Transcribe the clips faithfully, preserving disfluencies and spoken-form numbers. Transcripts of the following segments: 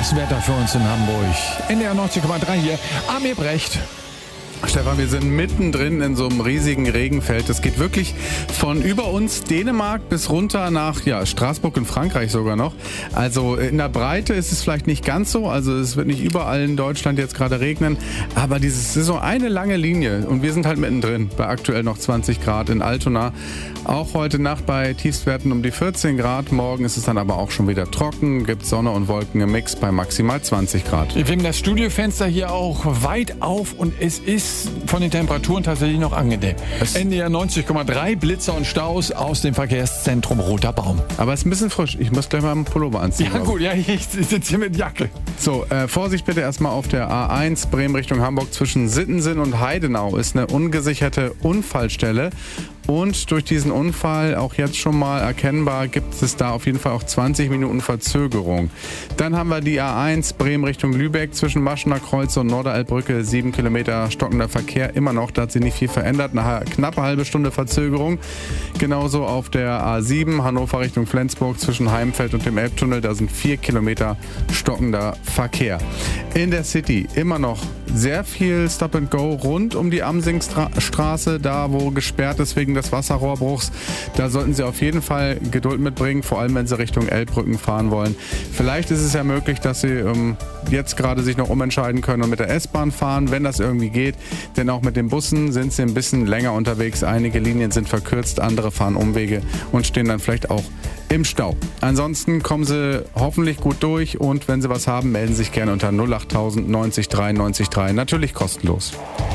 das Wetter für uns in Hamburg. N D R neunzig Komma drei hier, Amir Brecht. Stefan, wir sind mittendrin in so einem riesigen Regenfeld. Es geht wirklich von über uns Dänemark bis runter nach ja, Straßburg in Frankreich sogar noch. Also in der Breite ist es vielleicht nicht ganz so. Also es wird nicht überall in Deutschland jetzt gerade regnen. Aber dieses ist so eine lange Linie. Und wir sind halt mittendrin bei aktuell noch zwanzig Grad in Altona. Auch heute Nacht bei Tiefstwerten um die vierzehn Grad. Morgen ist es dann aber auch schon wieder trocken. Gibt Sonne und Wolken im Mix bei maximal zwanzig Grad. Wir haben das Studiofenster hier auch weit auf und es ist von den Temperaturen tatsächlich noch angedeckt. N D R neunzig Komma drei, Blitzer und Staus aus dem Verkehrszentrum Roter Baum. Aber es ist ein bisschen frisch. Ich muss gleich mal einen Pullover anziehen. Ja gut, ja, ich sitze hier mit Jacke. So, äh, Vorsicht bitte erstmal auf der A eins Bremen Richtung Hamburg zwischen Sittensen und Heidenau ist eine ungesicherte Unfallstelle. Und durch diesen Unfall, auch jetzt schon mal erkennbar, gibt es da auf jeden Fall auch zwanzig Minuten Verzögerung. Dann haben wir die A eins Bremen Richtung Lübeck zwischen Maschener Kreuz und Norderaltbrücke, sieben Kilometer stockender Verkehr immer noch. Da hat sich nicht viel verändert, eine knappe halbe Stunde Verzögerung. Genauso auf der A sieben Hannover Richtung Flensburg zwischen Heimfeld und dem Elbtunnel, da sind vier Kilometer stockender Verkehr. In der City immer noch sehr viel Stop and Go rund um die Amsingstraße, da wo gesperrt ist wegen des Wasserrohrbruchs. Da sollten Sie auf jeden Fall Geduld mitbringen, vor allem wenn Sie Richtung Elbbrücken fahren wollen. Vielleicht ist es ja möglich, dass Sie ähm, jetzt gerade sich noch umentscheiden können und mit der S-Bahn fahren, wenn das irgendwie geht. Denn auch mit den Bussen sind Sie ein bisschen länger unterwegs. Einige Linien sind verkürzt, andere fahren Umwege und stehen dann vielleicht auch im Stau. Ansonsten kommen Sie hoffentlich gut durch und wenn Sie was haben, melden Sie sich gerne unter null acht tausend neunzig drei neunzig drei. Natürlich kostenlos.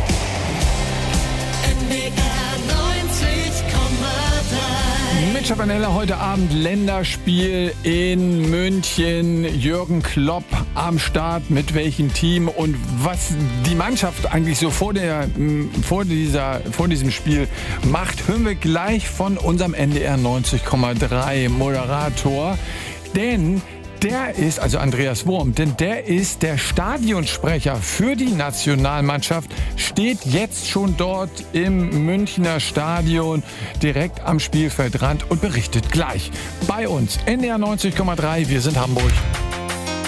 Mit Chavanella heute Abend Länderspiel in München. Jürgen Klopp am Start, mit welchem Team und was die Mannschaft eigentlich so vor, der, vor, dieser, vor diesem Spiel macht, hören wir gleich von unserem N D R neunzig Komma drei Moderator. Denn der ist, also Andreas Wurm, denn der ist der Stadionsprecher für die Nationalmannschaft, steht jetzt schon dort im Münchner Stadion direkt am Spielfeldrand und berichtet gleich bei uns. N D R neunzig Komma drei, wir sind Hamburg.